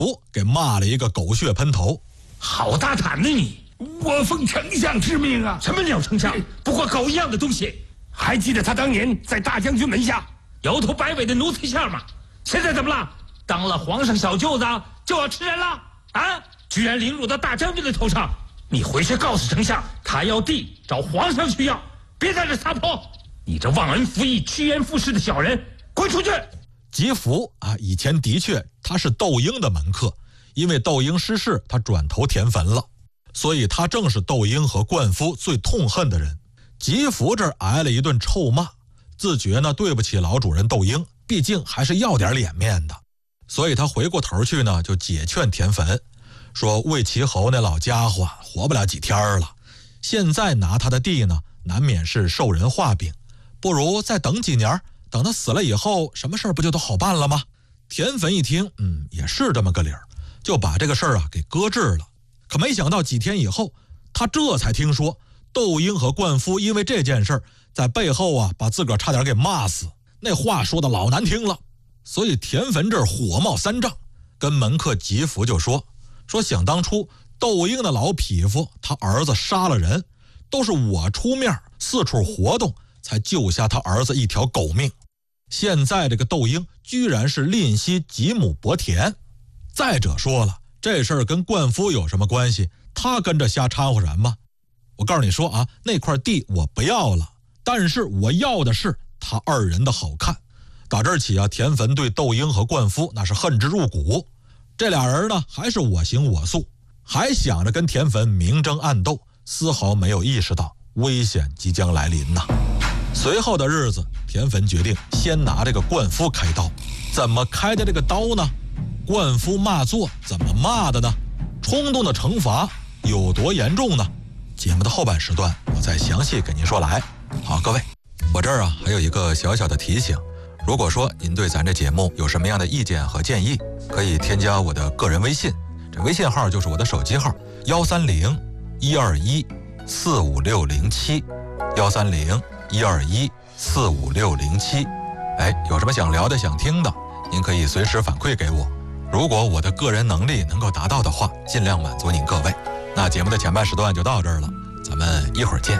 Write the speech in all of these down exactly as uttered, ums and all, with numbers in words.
福给骂了一个狗血喷头。 好大胆呢你！ 我奉丞相之命啊！ 什么鸟丞相？不过狗一样的东西！ 还记得他当年在大将军门下摇头摆尾的奴才相吗？现在怎么了？当了皇上小舅子就要吃人了啊！居然凌辱到大将军的头上！你回去告诉丞相，他要地找皇上去要，别在这撒泼！你这忘恩负义、趋炎附势的小人，滚出去！ 吉福啊，以前的确他是窦婴的门客，因为窦婴失势，他转投田汾了，所以他正是窦婴和灌夫最痛恨的人。吉福这儿挨了一顿臭骂，自觉呢对不起老主人窦婴，毕竟还是要点脸面的，所以他回过头去呢就解劝田汾，说魏齐侯那老家伙活不了几天了，现在拿他的地呢难免是受人画饼，不如再等几年，等他死了以后，什么事儿不就都好办了吗？田汾一听，嗯，也是这么个理儿，就把这个事儿啊给搁置了。可没想到几天以后，他这才听说窦婴和灌夫因为这件事儿在背后啊把自个儿差点给骂死，那话说的老难听了。所以田汾这儿火冒三丈，跟门客吉福就说说想当初窦婴的老匹夫他儿子杀了人，都是我出面四处活动才救下他儿子一条狗命，现在这个窦婴居然是吝惜几亩薄田。再者说了，这事儿跟灌夫有什么关系？他跟着瞎掺和什么？我告诉你说啊，那块地我不要了，但是我要的是他二人的好看。打这儿起啊，田汾对窦婴和灌夫那是恨之入骨。这俩人呢还是我行我素，还想着跟田汾明争暗斗，丝毫没有意识到危险即将来临呐。随后的日子，田汾决定先拿这个灌夫开刀。怎么开的这个刀呢？灌夫骂作怎么骂的呢？冲动的惩罚有多严重呢？节目的后半时段我再详细给您说来。好，各位，我这儿啊还有一个小小的提醒，如果说您对咱这节目有什么样的意见和建议，可以添加我的个人微信，这微信号就是我的手机号幺三零一二一四五六零七幺三零一二一四五六零七。哎，有什么想聊的想听的，您可以随时反馈给我，如果我的个人能力能够达到的话，尽量满足您各位。那节目的前半时段就到这儿了，咱们一会儿见。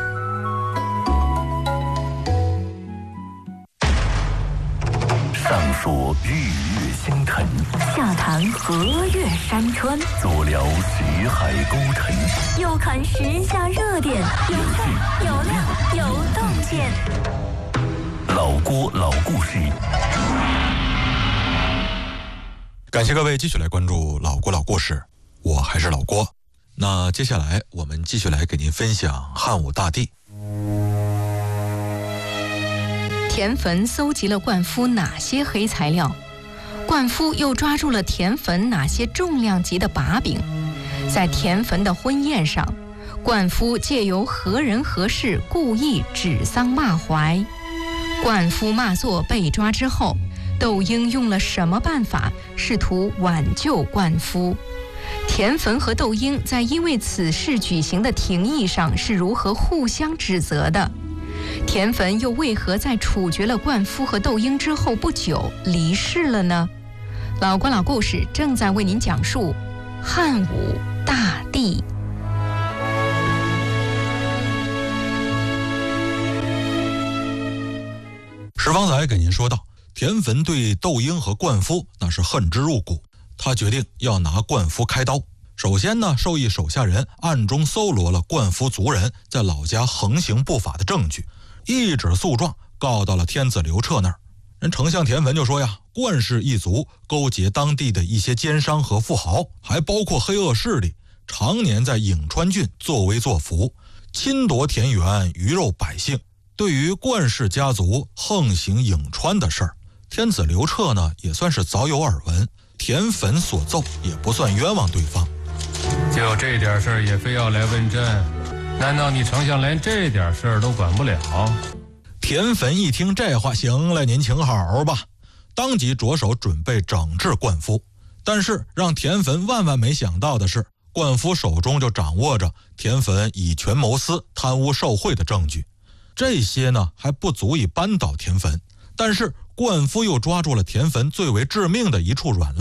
上说日月星辰， 下谈河岳山川， 左聊徐海沟沉， 右看时下热点，有趣有料有洞见。 老郭老故事， 感谢各位继续来关注老郭老故事，我还是老郭。那接下来我们继续来给您分享汉武大帝。 田汾搜集了灌夫哪些黑材料？灌夫又抓住了田汾哪些重量级的把柄？在田汾的婚宴上，灌夫借由何人何事故意指桑骂槐。灌夫骂作被抓之后，窦婴用了什么办法试图挽救灌夫？田汾和窦婴在因为此事举行的庭议上是如何互相指责的？田汾又为何在处决了灌夫和窦婴之后不久离世了呢？老郭老故事正在为您讲述汉武大帝。 石方才给您说到，田汾对窦婴和灌夫那是恨之入骨，他决定要拿灌夫开刀。首先呢，授意手下人暗中搜罗了灌夫族人在老家横行不法的证据，一纸诉状告到了天子刘彻那儿。人丞相田汾就说呀，灌氏一族勾结当地的一些奸商和富豪，还包括黑恶势力，常年在颍川郡作威作福，侵夺田园，鱼肉百姓。对于灌氏家族横行颍川的事儿，天子刘彻呢也算是早有耳闻，田汾所奏也不算冤枉对方。 就这点事儿也非要来问朕？难道你丞相连这点事儿都管不了？ 田汾一听这话，行了，您请好吧，当即着手准备整治灌夫。但是让田汾万万没想到的是，灌夫手中就掌握着田汾以权谋私、贪污受贿的证据。这些呢还不足以扳倒田汾，但是灌夫又抓住了田汾最为致命的一处软肋，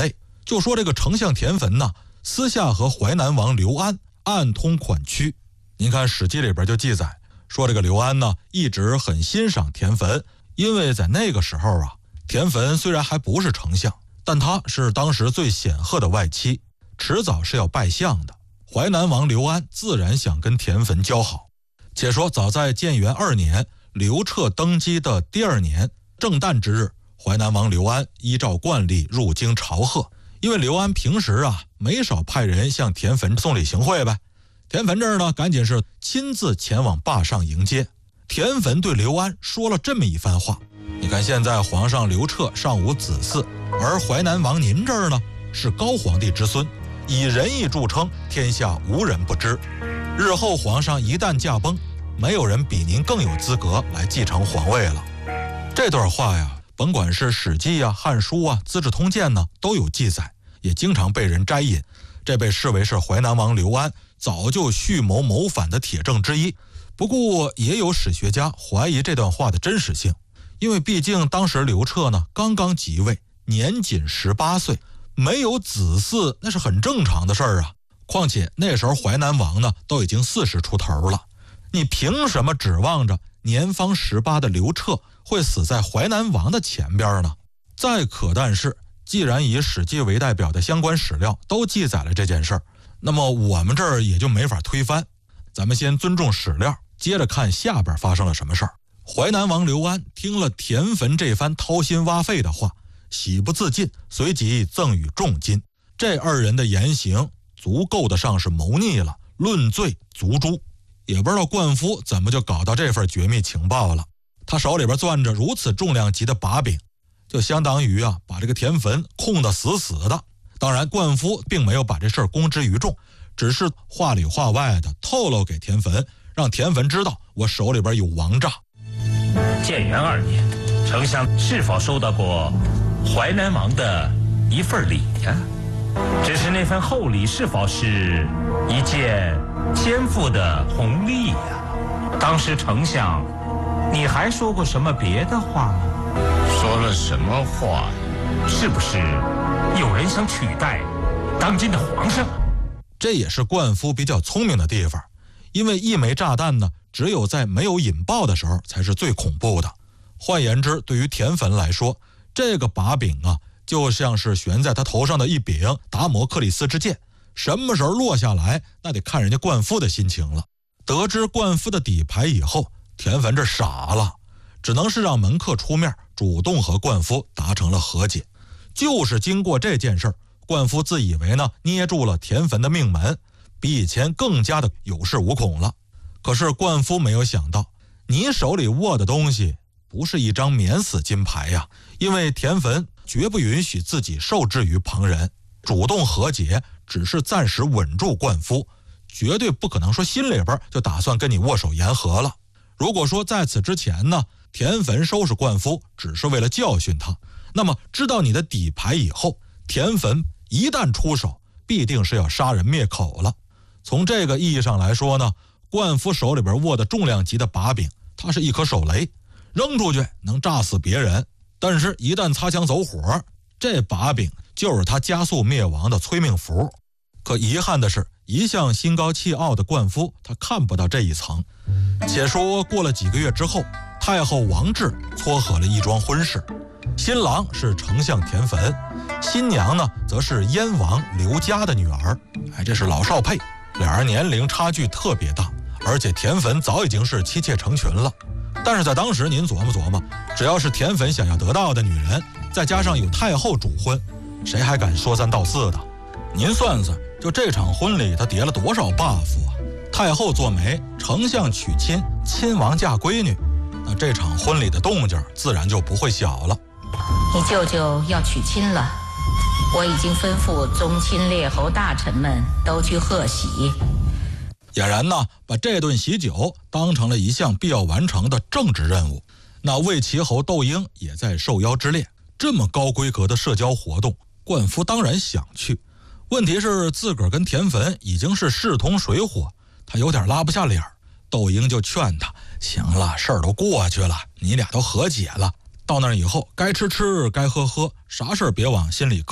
就说这个丞相田汾呢，私下和淮南王刘安暗通款曲。您看《史记》里边就记载说，这个刘安呢一直很欣赏田汾，因为在那个时候啊，田汾虽然还不是丞相，但他是当时最显赫的外戚，迟早是要拜相的。淮南王刘安自然想跟田汾交好。且说早在建元二年，刘彻登基的第二年正旦之日，淮南王刘安依照惯例入京朝贺。因为刘安平时啊没少派人向田汾送礼行贿呗，田汾这儿呢赶紧是亲自前往坝上迎接。田汾对刘安说了这么一番话，你看现在皇上刘彻尚无子嗣，而淮南王您这儿呢是高皇帝之孙，以仁义著称，天下无人不知。日后皇上一旦驾崩，没有人比您更有资格来继承皇位了。这段话呀，甭管是史记啊、汉书啊、资治通鉴呢，都有记载，也经常被人摘引。这被视为是淮南王刘安早就蓄谋谋反的铁证之一。不过也有史学家怀疑这段话的真实性，因为毕竟当时刘彻呢刚刚即位，年仅十八岁，没有子嗣那是很正常的事儿啊。况且那时候淮南王呢都已经四十出头了，你凭什么指望着年方十八的刘彻会死在淮南王的前边呢？再可但是，既然以史记为代表的相关史料都记载了这件事儿，那么我们这儿也就没法推翻。咱们先尊重史料，接着看下边发生了什么事儿。淮南王刘安听了田汾这番掏心挖肺的话，喜不自禁，随即赠予重金。这二人的言行足够得上是谋逆了，论罪足诛。也不知道灌夫怎么就搞到这份绝密情报了，他手里边攥着如此重量级的把柄，就相当于啊把这个田汾控得死死的。当然灌夫并没有把这事儿公之于众，只是话里话外的透露给田汾，让田汾知道我手里边有王诈。 建元二年，丞相是否收到过淮南王的一份礼呀？只是那份厚礼是否是一件肩负的红利呀？当时丞相，你还说过什么别的话吗？ 说了什么话？ 是不是有人想取代当今的皇上？ 这也是灌夫比较聪明的地方，因为一枚炸弹呢，只有在没有引爆的时候才是最恐怖的。换言之，对于田汾来说，这个把柄啊，就像是悬在他头上的一柄达摩克里斯之剑，什么时候落下来，那得看人家灌夫的心情了。得知灌夫的底牌以后，田汾这傻了，只能是让门客出面，主动和灌夫达成了和解。就是经过这件事儿，灌夫自以为呢捏住了田汾的命门，比以前更加的有恃无恐了。可是灌夫没有想到，你手里握的东西不是一张免死金牌呀，因为田汾绝不允许自己受制于旁人，主动和解只是暂时稳住灌夫，绝对不可能说心里边就打算跟你握手言和了。如果说在此之前呢，田汾收拾灌夫只是为了教训他，那么知道你的底牌以后，田汾一旦出手，必定是要杀人灭口了。从这个意义上来说呢，灌夫手里边握的重量级的把柄，它是一颗手雷，扔出去能炸死别人，但是一旦擦枪走火，这把柄就是他加速灭亡的催命符。可遗憾的是，一向心高气傲的灌夫他看不到这一层。且说过了几个月之后，太后王氏撮合了一桩婚事，新郎是丞相田汾，新娘呢则是燕王刘嘉的女儿。哎，这是老少配，两人年龄差距特别大，而且田汾早已经是妻妾成群了。但是在当时您琢磨琢磨，只要是田汾想要得到的女人，再加上有太后主婚，谁还敢说三道四的？您算算，就这场婚礼他叠了多少 buff 啊？太后做媒，丞相娶亲，亲王嫁闺女，那这场婚礼的动静自然就不会小了。 你舅舅要娶亲了，我已经吩咐宗亲列侯大臣们都去贺喜。 俨然呢，把这顿喜酒当成了一项必要完成的政治任务。那魏齐侯窦婴也在受邀之列，这么高规格的社交活动，灌夫当然想去。问题是自个儿跟田汾已经是势同水火，他有点拉不下脸儿。窦婴就劝他，行了，事儿都过去了，你俩都和解了，到那儿以后该吃吃该喝喝，啥事儿别往心里搁。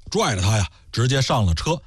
拽着他呀，直接上了车，